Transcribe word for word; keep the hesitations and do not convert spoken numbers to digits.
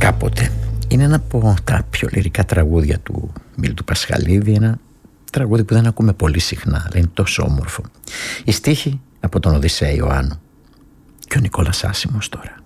κάποτε. Είναι ένα από τα πιο λυρικά τραγούδια του Μίλτου Πασχαλίδη, ένα τραγούδι που δεν ακούμε πολύ συχνά, αλλά είναι τόσο όμορφο. Η στίχη από τον Οδυσσέα Ιωάννου και ο Νικόλας Άσημος τώρα.